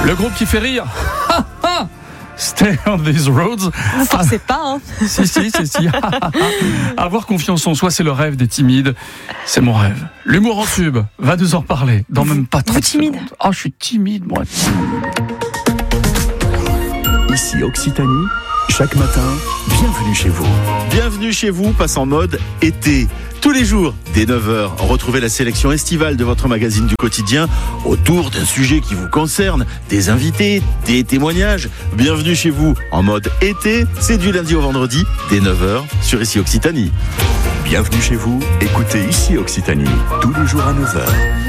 Le groupe qui fait rire. Stay on these roads. Vous forcez pas, hein. Si. Avoir confiance en soi, c'est le rêve des timides. C'est mon rêve. L'humour en tube va nous en parler dans même pas 30 secondes. timide? Oh, je suis timide, moi. Ici Occitanie, chaque matin, bienvenue chez vous. Bienvenue chez vous, passe en mode été. Tous les jours, dès 9h, retrouvez la sélection estivale de votre magazine du quotidien autour d'un sujet qui vous concerne, des invités, des témoignages. Bienvenue chez vous en mode été, c'est du lundi au vendredi, dès 9h, sur Ici Occitanie. Bienvenue chez vous, écoutez Ici Occitanie, tous les jours à 9h.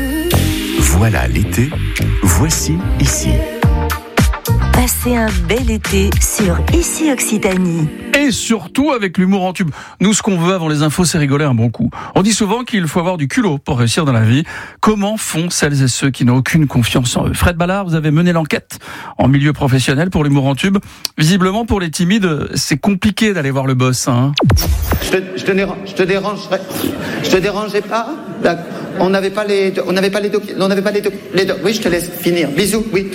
Voilà l'été, voici ici. Passez un bel été sur Ici Occitanie. Et surtout avec l'humour en tube. Nous, ce qu'on veut avant les infos, c'est rigoler un bon coup. On dit souvent qu'il faut avoir du culot pour réussir dans la vie. Comment font celles et ceux qui n'ont aucune confiance en eux? Fred Ballard, vous avez mené l'enquête en milieu professionnel pour l'humour en tube. Visiblement, pour les timides, c'est compliqué d'aller voir le boss. Hein. Je te dérangeais pas? On n'avait pas les oui, je te laisse finir. Bisous, oui.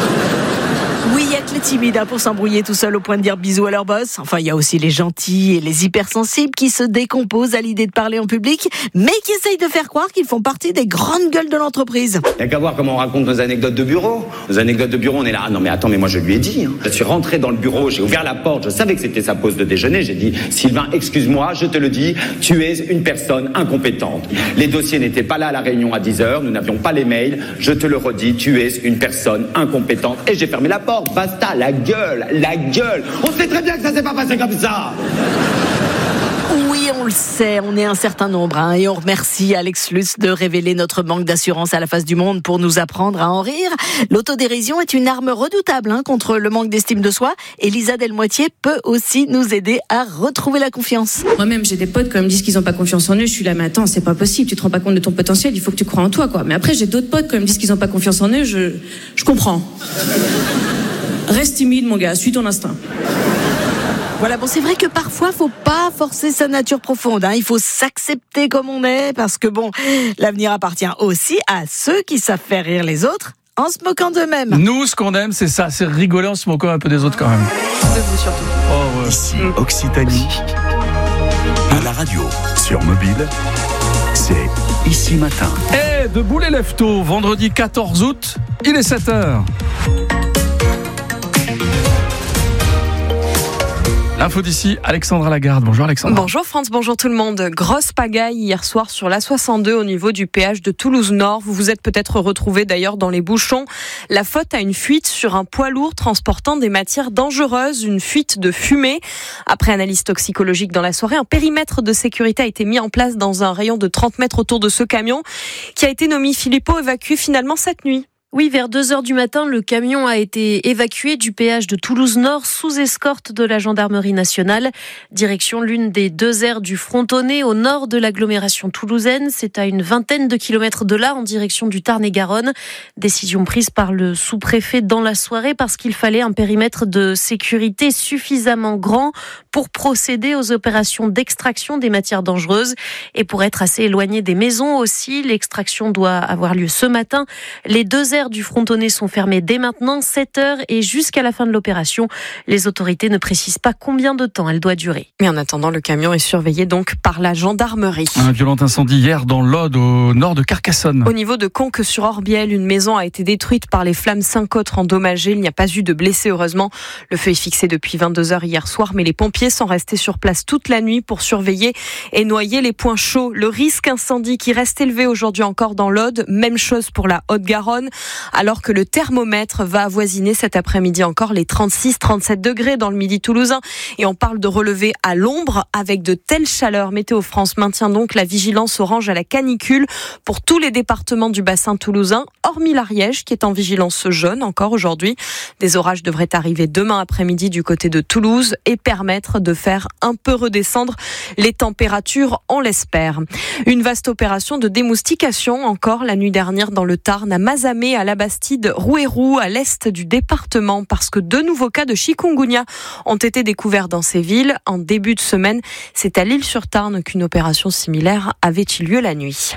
Oui, il y a que les timides pour s'embrouiller tout seul au point de dire bisous à leur boss. Enfin, il y a aussi les gentils et les hypersensibles qui se décomposent à l'idée de parler en public, mais qui essayent de faire croire qu'ils font partie des grandes gueules de l'entreprise. Il n'y a qu'à voir comment on raconte nos anecdotes de bureau. Nos anecdotes de bureau, on est là. Ah non, mais attends, mais moi je lui ai dit. Je suis rentré dans le bureau, j'ai ouvert la porte, je savais que c'était sa pause de déjeuner. J'ai dit, Sylvain, excuse-moi, je te le dis, tu es une personne incompétente. Les dossiers n'étaient pas là à la réunion à 10h, nous n'avions pas les mails. Je te le redis, tu es une personne incompétente. Et j'ai fermé la porte. Basta, la gueule. On sait très bien que ça s'est pas passé comme ça. Oui, on le sait, on est un certain nombre, et on remercie Alex Lutz de révéler notre manque d'assurance à la face du monde pour nous apprendre à en rire. L'autodérision est une arme redoutable contre le manque d'estime de soi, et Lisa Delmoitier peut aussi nous aider à retrouver la confiance. Moi-même, j'ai des potes quand ils me disent qu'ils n'ont pas confiance en eux, je suis là, mais attends, c'est pas possible, tu te rends pas compte de ton potentiel, il faut que tu crois en toi, quoi. Mais après, j'ai d'autres potes quand ils me disent qu'ils n'ont pas confiance en eux, je comprends. Reste timide, mon gars, suis ton instinct. Voilà, bon, c'est vrai que parfois, faut pas forcer sa nature profonde, il faut s'accepter comme on est, parce que bon, l'avenir appartient aussi à ceux qui savent faire rire les autres en se moquant d'eux-mêmes. Nous, ce qu'on aime, c'est ça, c'est rigoler en se moquant un peu des autres quand même. De vous surtout. Oh, ouais. Ici Occitanie, à la radio, sur mobile, c'est Ici Matin. Et debout les leftos, vendredi 14 août, il est 7h. L'info d'ici, Alexandra Lagarde. Bonjour Alexandra. Bonjour France, bonjour tout le monde. Grosse pagaille hier soir sur l'A62 au niveau du péage de Toulouse-Nord. Vous vous êtes peut-être retrouvés d'ailleurs dans les bouchons. La faute à une fuite sur un poids lourd transportant des matières dangereuses, une fuite de fumée. Après analyse toxicologique dans la soirée, un périmètre de sécurité a été mis en place dans un rayon de 30 mètres autour de ce camion qui a été nommé Philippot, évacué finalement cette nuit. Oui, vers 2h du matin, le camion a été évacué du péage de Toulouse-Nord sous escorte de la gendarmerie nationale. Direction l'une des deux aires du Frontonnet au nord de l'agglomération toulousaine. C'est à une vingtaine de kilomètres de là, en direction du Tarn-et-Garonne. Décision prise par le sous-préfet dans la soirée parce qu'il fallait un périmètre de sécurité suffisamment grand pour procéder aux opérations d'extraction des matières dangereuses et pour être assez éloigné des maisons aussi. L'extraction doit avoir lieu ce matin. Les deux aires du Frontonnet sont fermées dès maintenant, 7h et jusqu'à la fin de l'opération. Les autorités ne précisent pas combien de temps elle doit durer. Mais en attendant, le camion est surveillé donc par la gendarmerie. Un violent incendie hier dans l'Aude, au nord de Carcassonne. Au niveau de Conques-sur-Orbiel, une maison a été détruite par les flammes, 5 autres endommagées. Il n'y a pas eu de blessés, heureusement. Le feu est fixé depuis 22h hier soir, mais les pompiers sont restés sur place toute la nuit pour surveiller et noyer les points chauds. Le risque incendie qui reste élevé aujourd'hui encore dans l'Aude, même chose pour la Haute-Garonne. alors que le thermomètre va avoisiner cet après-midi encore les 36-37 degrés dans le midi toulousain. Et on parle de relevé à l'ombre avec de telles chaleurs. Météo France maintient donc la vigilance orange à la canicule pour tous les départements du bassin toulousain, hormis l'Ariège qui est en vigilance jaune encore aujourd'hui. Des orages devraient arriver demain après-midi du côté de Toulouse et permettre de faire un peu redescendre les températures, on l'espère. Une vaste opération de démoustication encore la nuit dernière dans le Tarn, à Mazamet, à Labastide, Rouerou, à l'est du département, parce que 2 nouveaux cas de chikungunya ont été découverts dans ces villes. En début de semaine, c'est à l'Île-sur-Tarn qu'une opération similaire avait eu lieu la nuit.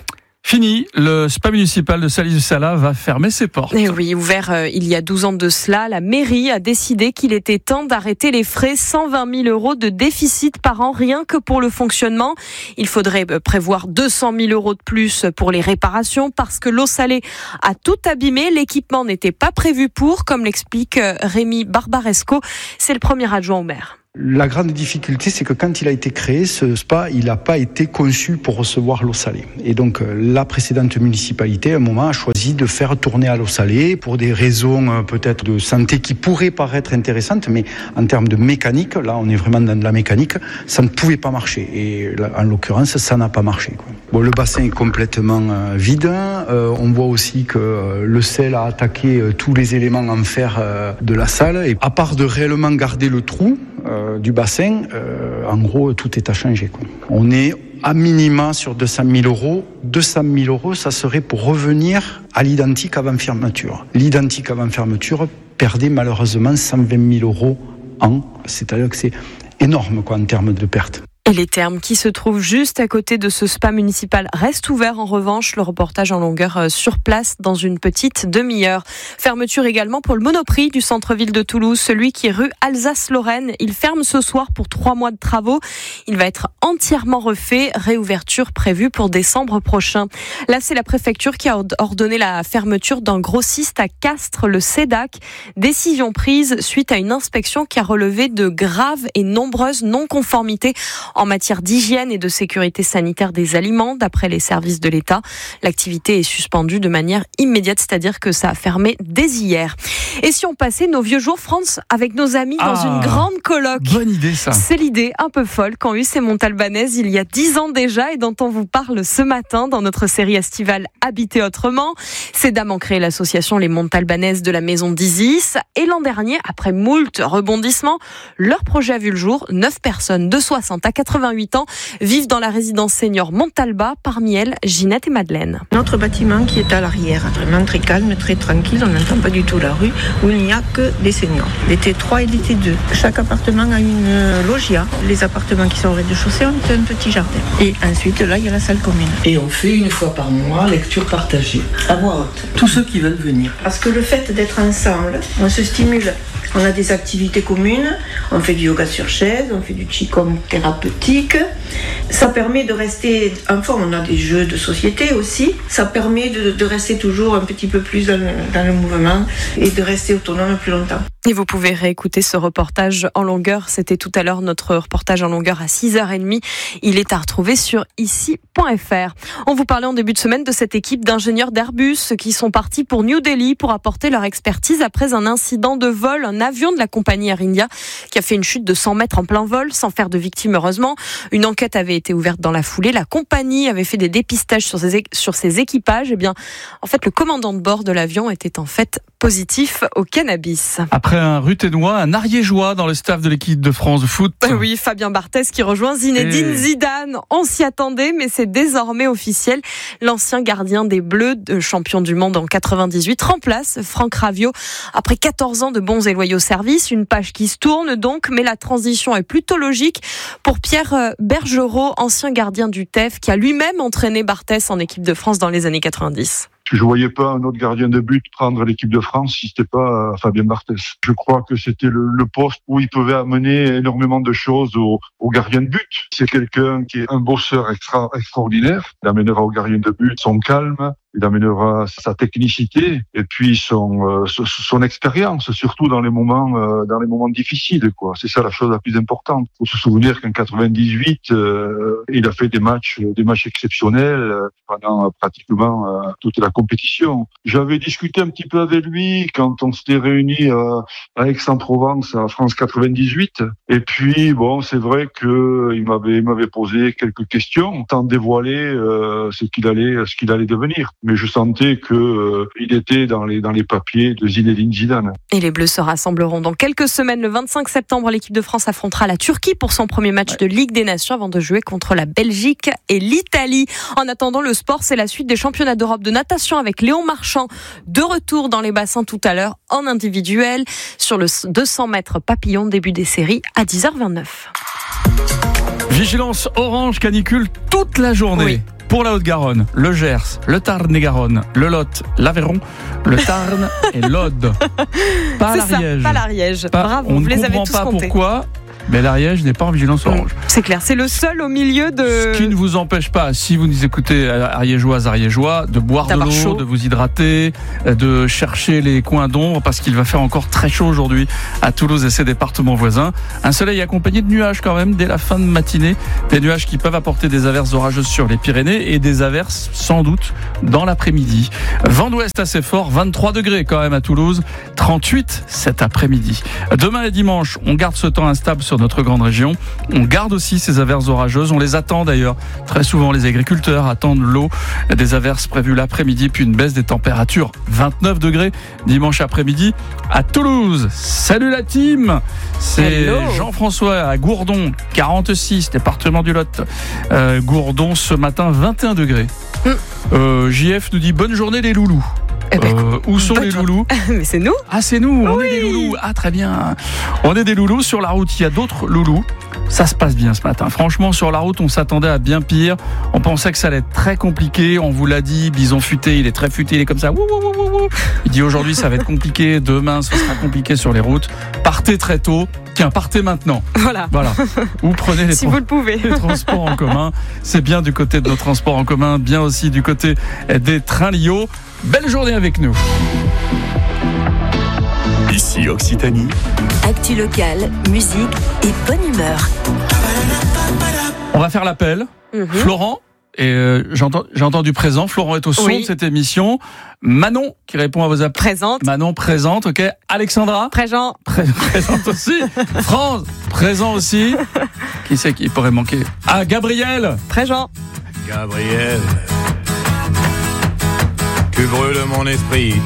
Fini, le spa municipal de Saly-du-Salat va fermer ses portes. Et oui, ouvert il y a 12 ans de cela, la mairie a décidé qu'il était temps d'arrêter les frais. 120 000 € de déficit par an, rien que pour le fonctionnement. Il faudrait prévoir 200 000 € de plus pour les réparations parce que l'eau salée a tout abîmé. L'équipement n'était pas prévu pour, comme l'explique Rémi Barbaresco. C'est le premier adjoint au maire. La grande difficulté, c'est que quand il a été créé, ce spa, il n'a pas été conçu pour recevoir l'eau salée. Et donc, la précédente municipalité, à un moment, a choisi de faire tourner à l'eau salée pour des raisons peut-être de santé qui pourraient paraître intéressantes, mais en termes de mécanique, là, on est vraiment dans de la mécanique, ça ne pouvait pas marcher. Et là, en l'occurrence, ça n'a pas marché, quoi. Bon, le bassin est complètement vide. On voit aussi que le sel a attaqué tous les éléments en fer de la salle. Et à part de réellement garder le trou du bassin, en gros, tout est à changer, quoi. On est à minima sur 200 000 €. 200 000 €, ça serait pour revenir à l'identique avant fermeture. L'identique avant fermeture perdait malheureusement 120 000 € an. C'est-à-dire que c'est énorme, quoi, en termes de pertes. Et les thermes qui se trouvent juste à côté de ce spa municipal restent ouverts. En revanche, le reportage en longueur sur place dans une petite demi-heure. Fermeture également pour le Monoprix du centre-ville de Toulouse, celui qui est rue Alsace-Lorraine. Il ferme ce soir pour 3 mois de travaux. Il va être entièrement refait. Réouverture prévue pour décembre prochain. Là, c'est la préfecture qui a ordonné la fermeture d'un grossiste à Castres, le CEDAC. Décision prise suite à une inspection qui a relevé de graves et nombreuses non-conformités en matière d'hygiène et de sécurité sanitaire des aliments, d'après les services de l'État. L'activité est suspendue de manière immédiate, c'est-à-dire que ça a fermé dès hier. Et si on passait nos vieux jours, France, avec nos amis dans une grande coloc? Bonne idée, ça. C'est l'idée un peu folle qu'ont eu ces Montalbanaises il y a 10 ans déjà et dont on vous parle ce matin dans notre série estivale Habiter autrement. Ces dames ont créé l'association Les Montalbanaises de la Maison d'Isis. Et l'an dernier, après moult rebondissements, leur projet a vu le jour. 9 personnes de 60 à 88 ans vivent dans la résidence senior Montalba. Parmi elles, Ginette et Madeleine. Notre bâtiment qui est à l'arrière, vraiment très calme, très tranquille, on n'entend pas du tout la rue, où il n'y a que des seniors. Les T3 et les T2. Chaque appartement a une loggia. Les appartements qui sont au rez-de-chaussée ont un petit jardin. Et ensuite, là, il y a la salle commune. Et on fait une fois par mois lecture partagée, à voix haute. Tous ceux qui veulent venir. Parce que le fait d'être ensemble, on se stimule. On a des activités communes, on fait du yoga sur chaise, on fait du qigong thérapeutique. Ça permet de rester en forme. On a des jeux de société aussi. Ça permet de rester toujours un petit peu plus dans le mouvement et de rester autonome plus longtemps. Et vous pouvez réécouter ce reportage en longueur. C'était tout à l'heure notre reportage en longueur à 6h30. Il est à retrouver sur ici.fr. On vous parlait en début de semaine de cette équipe d'ingénieurs d'Airbus qui sont partis pour New Delhi pour apporter leur expertise après un incident de vol. Un avion de la compagnie Air India qui a fait une chute de 100 mètres en plein vol sans faire de victimes heureusement. Une enquête avait été ouverte dans la foulée. La compagnie avait fait des dépistages sur ses équipages. Eh bien, en fait, le commandant de bord de l'avion était en fait positif au cannabis. Après un Ruténois, un Ariégeois dans le staff de l'équipe de France de foot. Oui, Fabien Barthez qui rejoint Zinedine Zidane. On s'y attendait, mais c'est désormais officiel. L'ancien gardien des Bleus, champion du monde en 98, remplace Franck Raviot après 14 ans de bons et loyaux services. Une page qui se tourne donc, mais la transition est plutôt logique pour Pierre Bergerot, ancien gardien du TEF, qui a lui-même entraîné Barthez en équipe de France dans les années 90. Je voyais pas un autre gardien de but prendre l'équipe de France si c'était pas Fabien Barthez. Je crois que c'était le poste où il pouvait amener énormément de choses au gardien de but. C'est quelqu'un qui est un bosseur extraordinaire. Il amènera au gardien de but son calme, il amènera sa technicité et puis son expérience, surtout dans les moments difficiles, quoi. C'est ça la chose la plus importante. Faut se souvenir qu'en 98, il a fait des matchs exceptionnels pendant pratiquement toute la compétition. J'avais discuté un petit peu avec lui quand on s'était réunis à Aix-en-Provence à France 98. Et puis bon, c'est vrai que il m'avait posé quelques questions, sans dévoiler ce qu'il allait devenir. Mais je sentais que il était dans les papiers de Zinedine Zidane. Et les Bleus se rassembleront dans quelques semaines. Le 25 septembre, l'équipe de France affrontera la Turquie pour son premier match de Ligue des Nations avant de jouer contre la Belgique et l'Italie. En attendant, le sport, c'est la suite des championnats d'Europe de natation avec Léon Marchand. De retour dans les bassins tout à l'heure en individuel sur le 200 mètres papillon, début des séries à 10h29. Vigilance orange canicule toute la journée. Oui. Pour la Haute-Garonne, le Gers, le Tarn-et-Garonne, le Lot, l'Aveyron, le Tarn et l'Aude. Pas l'Ariège. Pas l'Ariège. Pas, Bravo, on vous ne les avez comprend tous pas comptés. pourquoi, mais l'Ariège n'est pas en vigilance orange. C'est clair, c'est le seul au milieu de... Ce qui ne vous empêche pas, si vous nous écoutez ariégeois, de boire de l'eau, de vous hydrater, de chercher les coins d'ombre, parce qu'il va faire encore très chaud aujourd'hui à Toulouse et ses départements voisins. Un soleil accompagné de nuages quand même dès la fin de matinée. Des nuages qui peuvent apporter des averses orageuses sur les Pyrénées et des averses sans doute dans l'après-midi. Vent d'ouest assez fort, 23 degrés quand même à Toulouse, 38 cet après-midi. Demain et dimanche, on garde ce temps instable sur notre grande région. On garde aussi ces averses orageuses. On les attend d'ailleurs. Très souvent, les agriculteurs attendent l'eau. Des averses prévues l'après-midi, puis une baisse des températures. 29 degrés dimanche après-midi à Toulouse. Salut la team! C'est Jean-François à Gourdon, 46, département du Lot. Gourdon ce matin, 21 degrés. JF nous dit bonne journée les loulous. Où sont les loulous? Mais c'est nous. Ah, c'est nous, on est des loulous. Ah, très bien. On est des loulous. Sur la route, il y a d'autres loulous. Ça se passe bien ce matin. Franchement, sur la route, on s'attendait à bien pire. On pensait que ça allait être très compliqué. On vous l'a dit, Bison futé, il est très futé, il est comme ça. Il dit aujourd'hui, ça va être compliqué. Demain, ce sera compliqué sur les routes. Partez très tôt. Tiens, partez maintenant. Voilà. Ou prenez les, si vous le pouvez. les transports en commun. C'est bien du côté de nos transports en commun, bien aussi du côté des trains Lio. Belle journée avec nous. Ici Occitanie. Actu locale, musique et bonne humeur. On va faire l'appel. Florent, et j'ai entendu présent. Florent est au son de cette émission. Manon qui répond à vos appels. Présente. Manon présente, ok. Alexandra. Présent. Présente aussi. France présent aussi. Qui c'est qui pourrait manquer? Ah, Gabriel. Présent. Gabriel, tu brûles mon esprit.